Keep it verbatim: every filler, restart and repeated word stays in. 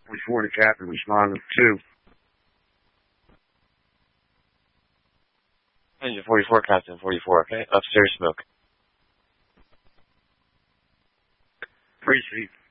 forty-four, the captain responded to. Engine forty-four, Captain forty-four, okay? Upstairs smoke. Appreciate